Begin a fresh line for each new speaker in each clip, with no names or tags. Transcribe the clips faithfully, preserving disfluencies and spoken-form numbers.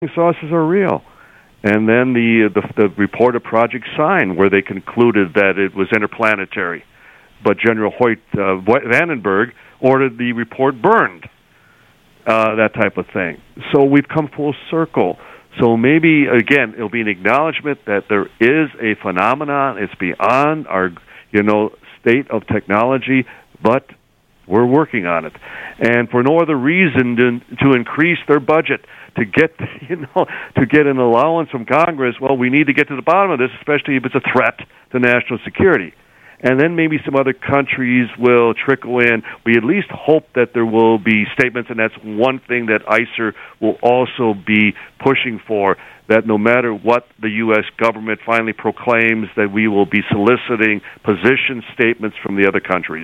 saucers are real. And then the, the the report of Project Sign, where they concluded that it was interplanetary, but General Hoyt uh, Vandenberg ordered the report burned, uh, that type of thing. So we've come full circle. So maybe, again, it'll be an acknowledgement that there is a phenomenon. It's beyond our, you know, state of technology, but we're working on it. And for no other reason than to increase their budget, to get, you know, to get an allowance from Congress. Well, we need to get to the bottom of this, especially if it's a threat to national security. And then maybe some other countries will trickle in. We at least hope that there will be statements, and that's one thing that I C E R will also be pushing for, that no matter what the U S government finally proclaims, that we will be soliciting position statements from the other countries.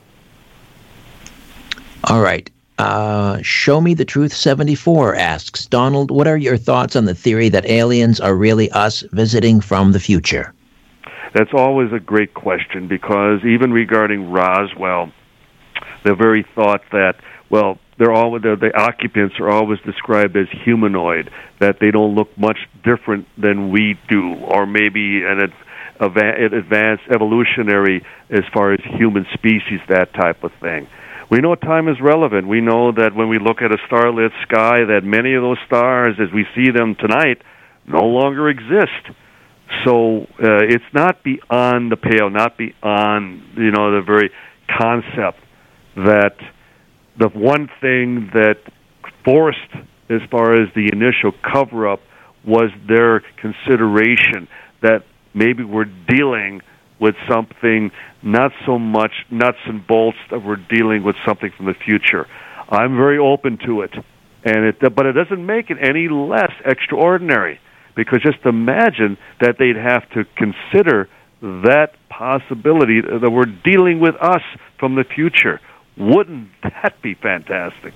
All right. Uh, Show Me the Truth seventy-four asks, Donald, what are your thoughts on the theory that aliens are really us visiting from the future?
That's always a great question, because even regarding Roswell, the very thought that, well, they're all, the, the occupants are always described as humanoid, that they don't look much different than we do, or maybe an ad, advanced evolutionary as far as human species, that type of thing. We know time is relevant. We know that when we look at a starlit sky, that many of those stars, as we see them tonight, no longer exist. So uh, it's not beyond the pale, not beyond, you know, the very concept that the one thing that forced, as far as the initial cover-up, was their consideration that maybe we're dealing with something not so much nuts and bolts, that we're dealing with something from the future. I'm very open to it, and it, but it doesn't make it any less extraordinary, because just imagine that they'd have to consider that possibility that we're dealing with us from the future. Wouldn't that be fantastic?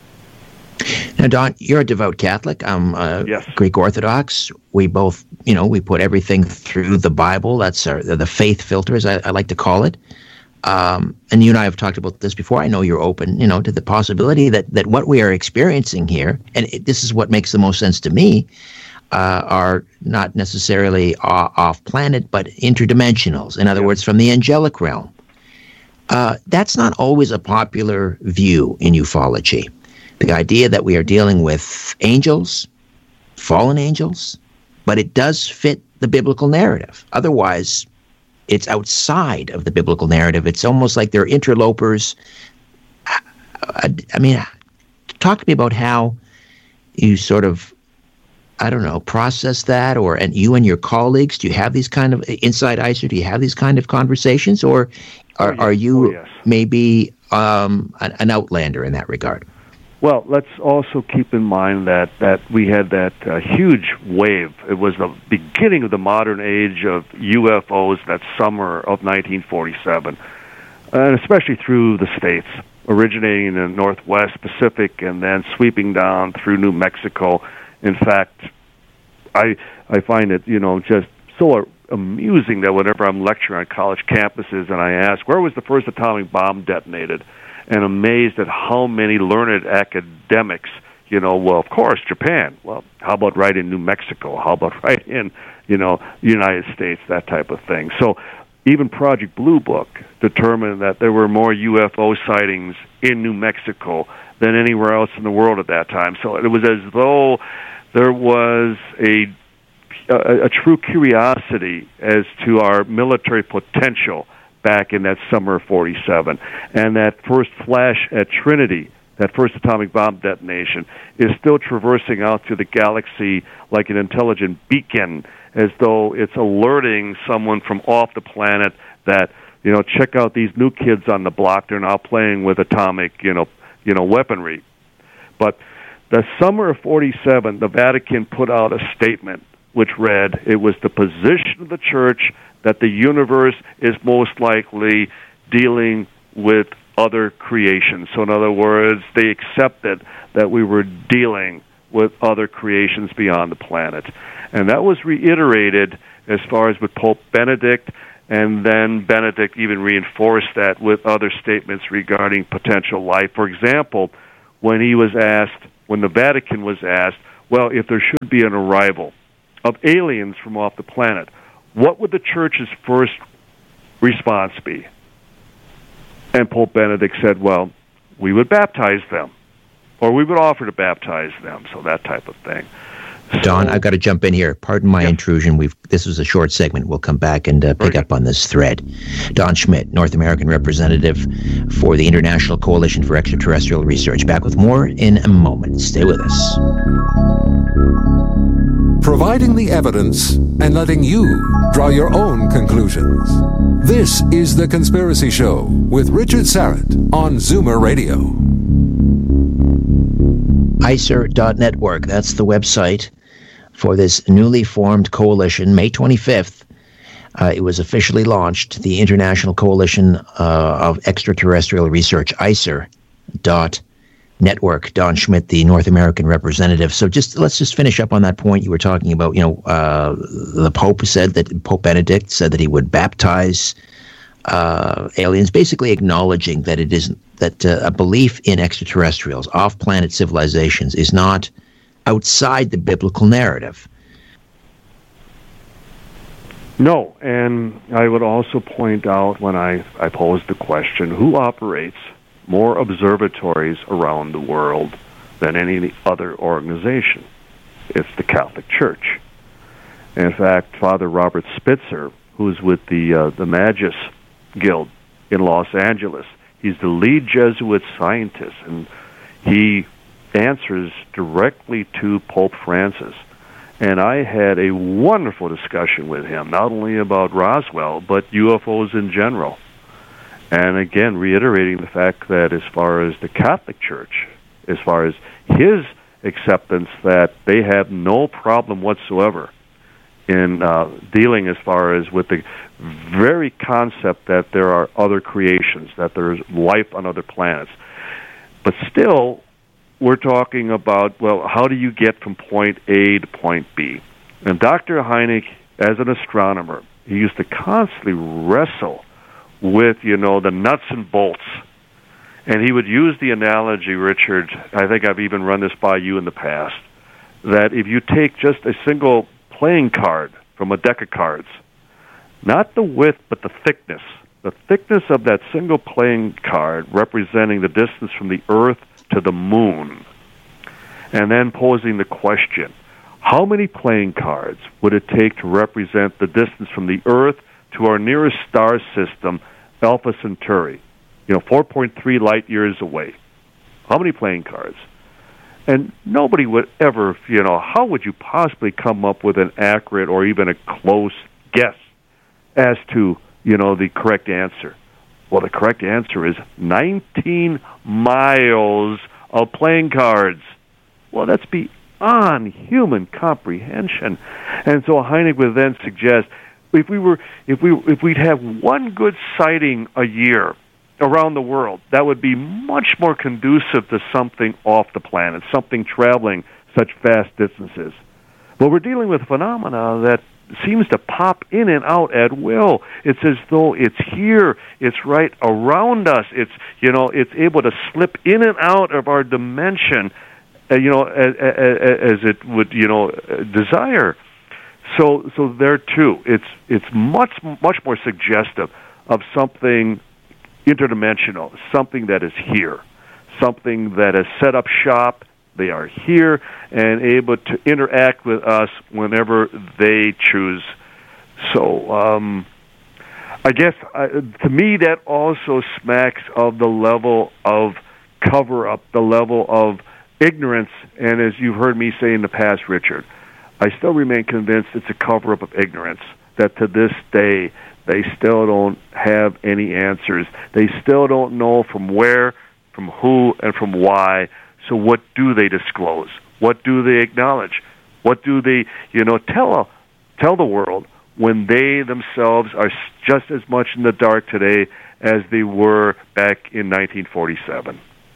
Now, Don, you're a devout Catholic. I'm uh,
yes.
Greek Orthodox. We both, you know, we put everything through the Bible. That's our, the faith filters, I, I like to call it. Um, and you and I have talked about this before. I know you're open, you know, to the possibility that, that what we are experiencing here, and it, this is what makes the most sense to me, uh, are not necessarily off-planet, but interdimensionals. In other yeah. words, from the angelic realm. Uh, that's not always a popular view in ufology. The idea that we are dealing with angels, fallen angels, but it does fit the biblical narrative. Otherwise, it's outside of the biblical narrative. It's almost like they're interlopers. I, I mean, talk to me about how you sort of, I don't know, process that, or and you and your colleagues, do you have these kind of, inside I C E R, do you have these kind of conversations, or are,
oh, yes.
are you
oh, yes.
maybe um, an, an outlander in that regard?
Well, let's also keep in mind that, that we had that uh, huge wave. It was the beginning of the modern age of U F Os, that summer of nineteen forty-seven, and especially through the states, originating in the Northwest Pacific and then sweeping down through New Mexico. In fact, I I find it, you know, just so amusing that whenever I'm lecturing on college campuses and I ask, where was the first atomic bomb detonated? And amazed at how many learned academics, you know, well, of course, Japan. Well, how about right in New Mexico? How about right in, you know, United States, that type of thing. So even Project Blue Book determined that there were more U F O sightings in New Mexico than anywhere else in the world at that time. So it was as though there was a a, a true curiosity as to our military potential back in that summer of forty-seven. And that first flash at Trinity, that first atomic bomb detonation, is still traversing out through the galaxy like an intelligent beacon, as though it's alerting someone from off the planet that, you know, check out these new kids on the block, they're now playing with atomic, you know, you know, weaponry. But the summer of forty-seven, the Vatican put out a statement which read, it was the position of the Church that the universe is most likely dealing with other creations. So in other words, they accepted that we were dealing with other creations beyond the planet. And that was reiterated as far as with Pope Benedict, and then Benedict even reinforced that with other statements regarding potential life. For example, when he was asked, when the Vatican was asked, well, if there should be an arrival of aliens from off the planet, what would the church's first response be? And Pope Benedict said, well, we would baptize them, or we would offer to baptize them, so that type of thing. So,
Don, I've got to jump in here. Pardon my
yeah.
intrusion. We've This was a short segment. We'll come back and uh, pick up on this thread. Don Schmitt, North American representative for the International Coalition for Extraterrestrial Research. Back with more in a moment. Stay with us.
Providing the evidence and letting you draw your own conclusions. This is The Conspiracy Show with Richard Syrett on Zoomer Radio.
I C E R dot network, that's the website for this newly formed coalition. May twenty-fifth, uh, it was officially launched, the International Coalition uh, of Extraterrestrial Research, I C E R dot network. Don Schmitt, the North American representative. So just let's just finish up on that point you were talking about. You know, uh, the Pope said that, Pope Benedict said that he would baptize uh, aliens, basically acknowledging that it isn't, that uh, a belief in extraterrestrials, off-planet civilizations, is not outside the biblical narrative.
No, and I would also point out when I, I posed the question, who operates more observatories around the world than any other organization? It's the Catholic Church. In fact, Father Robert Spitzer, who's with the uh, the Magus Guild in Los Angeles, he's the lead Jesuit scientist, and he answers directly to Pope Francis. And I had a wonderful discussion with him, not only about Roswell, but U F Os in general. And again, reiterating the fact that as far as the Catholic Church, as far as his acceptance that they have no problem whatsoever in uh, dealing as far as with the very concept that there are other creations, that there's life on other planets. But still, we're talking about, well, how do you get from point A to point B? And Doctor Hynek, as an astronomer, he used to constantly wrestle with, you know, the nuts and bolts. And he would use the analogy, Richard, I think I've even run this by you in the past, that if you take just a single playing card from a deck of cards, not the width, but the thickness, the thickness of that single playing card representing the distance from the Earth to the moon, and then posing the question, how many playing cards would it take to represent the distance from the Earth to our nearest star system, Alpha Centauri, you know, four point three light years away? How many playing cards? And nobody would ever, you know, how would you possibly come up with an accurate or even a close guess as to, you know, the correct answer? Well, the correct answer is nineteen miles of playing cards. Well, that's beyond human comprehension. And so Hynek would then suggest, if we were, if we, if we'd have one good sighting a year around the world, that would be much more conducive to something off the planet, something traveling such vast distances. But we're dealing with a phenomena that seems to pop in and out at will. It's as though it's here, it's right around us. It's, you know, it's able to slip in and out of our dimension, uh, you know, as, as it would, you know, desire. So, so there too, it's it's much much more suggestive of something interdimensional, something that is here, something that has set up shop. They are here and able to interact with us whenever they choose. So, um, I guess uh, to me that also smacks of the level of cover-up, the level of ignorance. And as you've heard me say in the past, Richard, I still remain convinced it's a cover-up of ignorance, that to this day they still don't have any answers. They still don't know from where, from who, and from why. So what do they disclose? What do they acknowledge? What do they, you know, tell tell the world when they themselves are just as much in the dark today as they were back in nineteen forty-seven?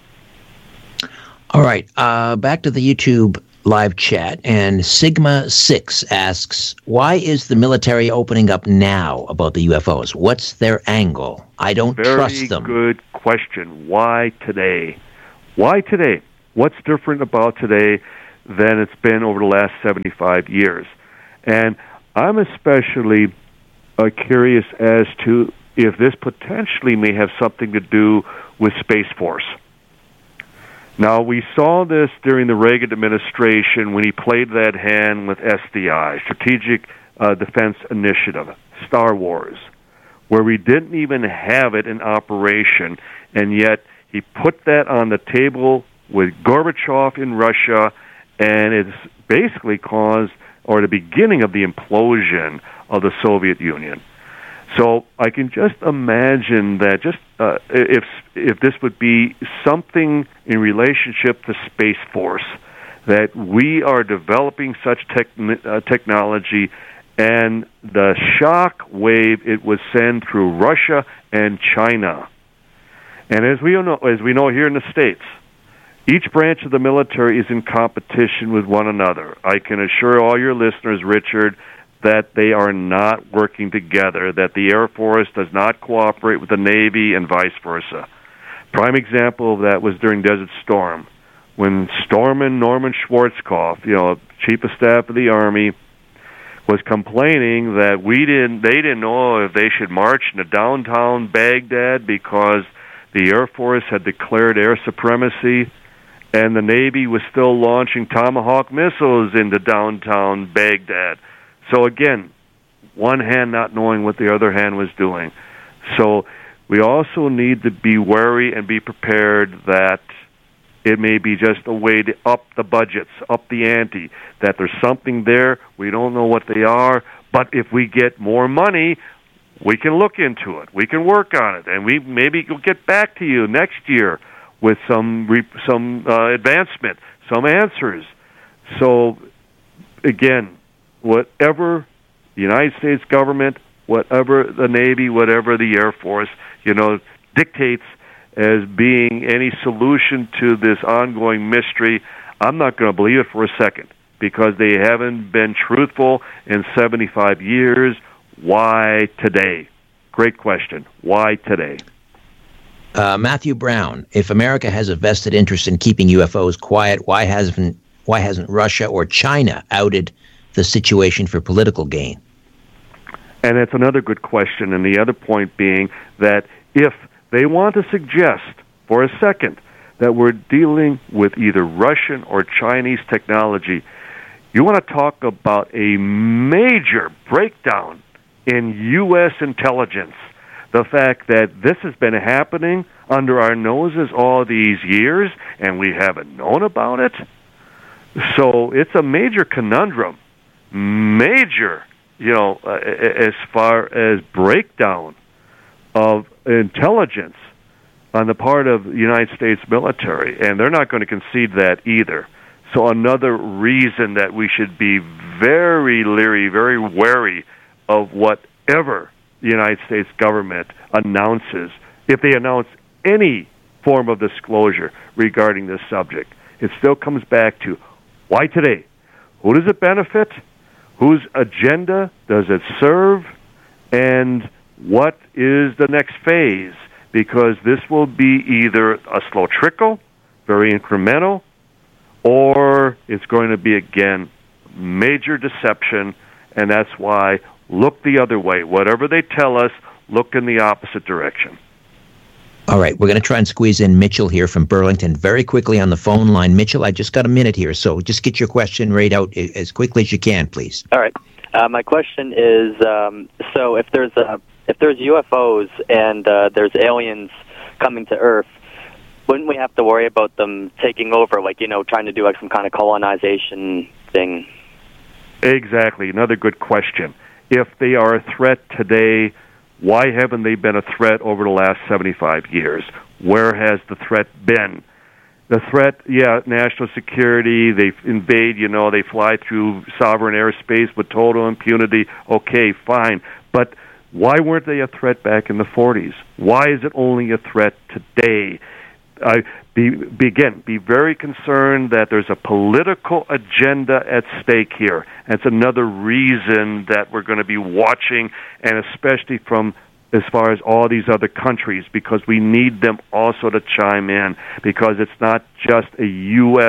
All right, uh, back to the YouTube live chat, and Sigma six asks, why is the military opening up now about the U F Os? What's their angle? I don't
Very
trust them.
Very good question. Why today? Why today? What's different about today than it's been over the last seventy-five years. And I'm especially uh, curious as to if this potentially may have something to do with Space Force. Now, we saw this during the Reagan administration when he played that hand with S D I, Strategic uh, Defense Initiative, Star Wars, where we didn't even have it in operation, and yet he put that on the table with Gorbachev in Russia, and it's basically caused, or the beginning of the implosion of the Soviet Union. So I can just imagine that just uh, if if this would be something in relationship to Space Force, that we are developing such techn- uh, technology, and the shock wave it would send through Russia and China. And as we know, as we know here in the States, each branch of the military is in competition with one another. I can assure all your listeners, Richard, that they are not working together, that the Air Force does not cooperate with the Navy and vice versa. Prime example of that was during Desert Storm, when Storeman Norman Schwarzkopf, you know, Chief of Staff of the Army, was complaining that we didn't, they didn't know if they should march into downtown Baghdad because the Air Force had declared air supremacy, and the Navy was still launching Tomahawk missiles into downtown Baghdad. So again, one hand not knowing what the other hand was doing. So we also need to be wary and be prepared that it may be just a way to up the budgets, up the ante, that there's something there, we don't know what they are, but if we get more money, we can look into it, we can work on it, and we maybe will get back to you next year with some re- some uh, advancement, some answers. So again, whatever the United States government, whatever the Navy, whatever the Air Force, you know, dictates as being any solution to this ongoing mystery, I'm not going to believe it for a second, because they haven't been truthful in seventy-five years. Why today? Great question. Why today?
Uh, Matthew Brown, if America has a vested interest in keeping U F Os quiet, why hasn't why hasn't Russia or China outed the situation for political gain?
And it's another good question. And the other point being that if they want to suggest for a second that we're dealing with either Russian or Chinese technology, you want to talk about a major breakdown in U S intelligence. The fact that this has been happening under our noses all these years and we haven't known about it. So it's a major conundrum. Major, you know, uh, as far as breakdown of intelligence on the part of the United States military, and they're not going to concede that either. So another reason that we should be very leery, very wary of whatever the United States government announces, if they announce any form of disclosure regarding this subject. It still comes back to, why today? Who does it benefit? Whose agenda does it serve? And what is the next phase? Because this will be either a slow trickle, very incremental, or it's going to be, again, major deception, and that's why look the other way. Whatever they tell us, look in the opposite direction.
All right, we're going to try and squeeze in Mitchell here from Burlington very quickly on the phone line. Mitchell, I just got a minute here, so just get your question right out as quickly as you can, please.
All right. Uh, my question is, um, so if there's a, if there's U F Os and uh, there's aliens coming to Earth, wouldn't we have to worry about them taking over, like, you know, trying to do like some kind of colonization thing?
Exactly. Another good question. If they are a threat today, why haven't they been a threat over the last seventy-five years? Where has the threat been? The threat, yeah, national security, they invade, you know, they fly through sovereign airspace with total impunity. Okay, fine. But why weren't they a threat back in the forties? Why is it only a threat today? I be, be again, be very concerned that there's a political agenda at stake here. That's another reason that we're going to be watching, and especially from as far as all these other countries, because we need them also to chime in, because it's not just a U S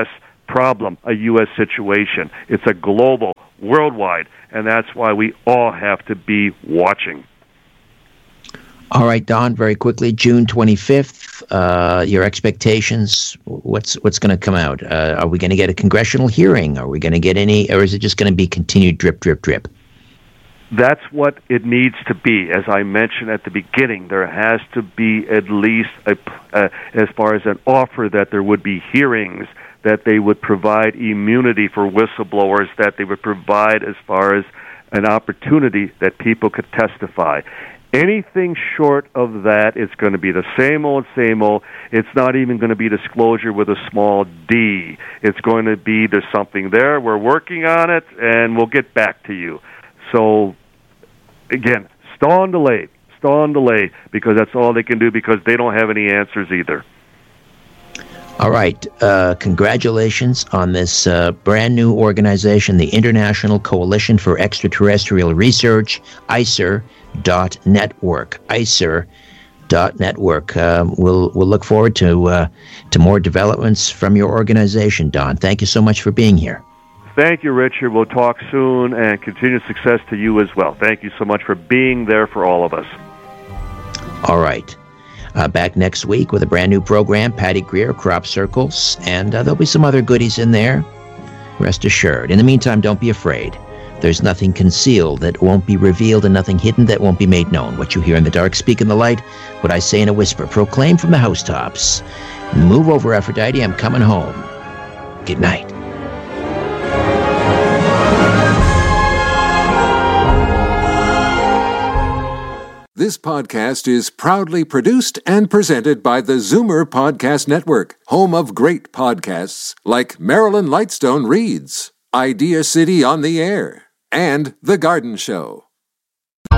problem a U S situation. It's a global, worldwide, and that's why we all have to be watching.
All right, Don, very quickly, June twenty-fifth, uh, your expectations, what's what's going to come out? Uh, are we going to get a congressional hearing? Are we going to get any, or is it just going to be continued drip, drip, drip?
That's what it needs to be. As I mentioned at the beginning, there has to be at least, a, uh, as far as an offer, that there would be hearings, that they would provide immunity for whistleblowers, that they would provide as far as an opportunity that people could testify. Anything short of that, it's going to be the same old, same old. It's not even going to be disclosure with a small d. It's going to be there's something there, we're working on it, and we'll get back to you. So, again, stall and delay, stall and delay, because that's all they can do, because they don't have any answers either.
All right. Uh, congratulations on this uh, brand new organization, the International Coalition for Extraterrestrial Research, I C E R dot network. I C E R dot network. Um, we'll we'll look forward to uh, to more developments from your organization, Don. Thank you so much for being here.
Thank you, Richard. We'll talk soon, and continued success to you as well. Thank you so much for being there for all of us.
All right. Uh, back next week with a brand new program, Patty Greer, Crop Circles, and uh, there'll be some other goodies in there. Rest assured. In the meantime, don't be afraid. There's nothing concealed that won't be revealed and nothing hidden that won't be made known. What you hear in the dark, speak in the light. What I say in a whisper, proclaim from the housetops. Move over, Aphrodite. I'm coming home. Good night.
This podcast is proudly produced and presented by the Zoomer Podcast Network, home of great podcasts like Marilyn Lightstone Reads, Idea City on the Air, and The Garden Show.